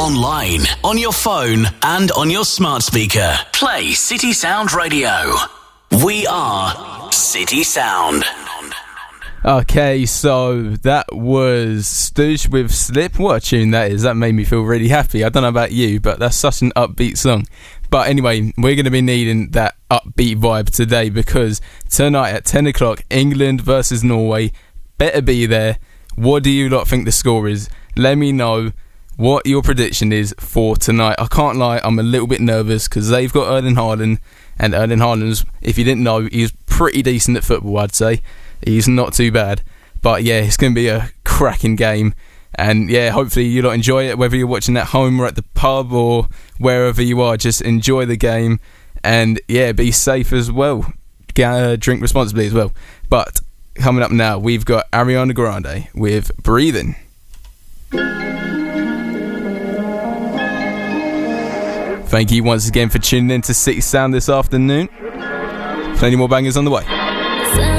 online, on your phone, and on your smart speaker. Play City Sound Radio. We are City Sound. Okay, so that was Stooge with Slip. What a tune that is. That made me feel really happy. I don't know about you, but that's such an upbeat song. But anyway, we're going to be needing that upbeat vibe today because tonight at 10 o'clock, England versus Norway. Better be there. What do you lot think the score is? Let me know what your prediction is for tonight. I can't lie, I'm a little bit nervous because they've got Erling Haaland. And Erling Haaland's, if you didn't know, he's pretty decent at football, I'd say. He's not too bad. But yeah, it's going to be a cracking game. And yeah, hopefully you lot enjoy it, whether you're watching at home or at the pub or wherever you are. Just enjoy the game. And yeah, be safe as well. Drink responsibly as well. But coming up now, we've got Ariana Grande with Breathing. Thank you once again for tuning in to City Sound this afternoon. Plenty more bangers on the way.